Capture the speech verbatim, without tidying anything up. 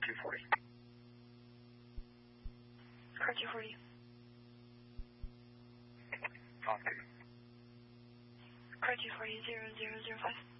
two forty. Car two forty. Off two. Car two forty, zero zero zero five.